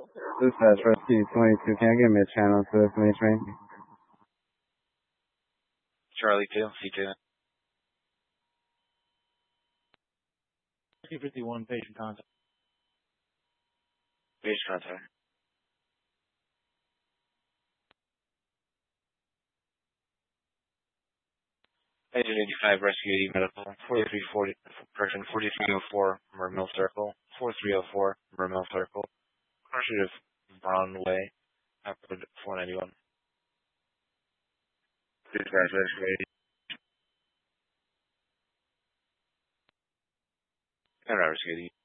Dispatch Rescue 22, can you give me a channel to this main train? Charlie 2, C2. 51, patient contact. Patient contact. Agent 85, Rescue 80 Medical, 4340, correction, 4304, Mermill Circle, 4304, Mermill Circle, Pursuit of Brownway, Upward 491. Dispatch Rescue 80. And Rescue 80.